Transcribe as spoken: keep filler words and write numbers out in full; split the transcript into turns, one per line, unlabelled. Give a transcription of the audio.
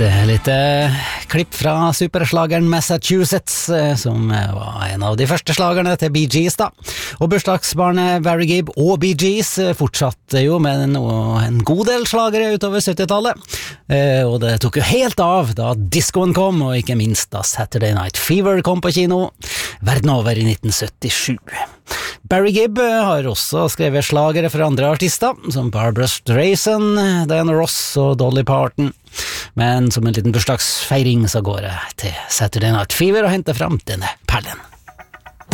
litt klipp fra superslageren Massachusetts, som var en av de første slagerne til Bee Gees da. Og bursdagsbarnet Barry Gibb og Bee Gees fortsatte jo med noe, en god del slagere utover syttitallet. Og det tok jo helt av da discoen kom, og ikke minst da Saturday Night Fever kom på kino verden over i nitten syttisju. Barry Gibb har også skrevet slagere for andre artister, som Barbra Streisand, Diana Ross og Dolly Parton. Men som en liten bursdagsfeiring så går jeg til Saturday Night Fever og henter frem denne perlen.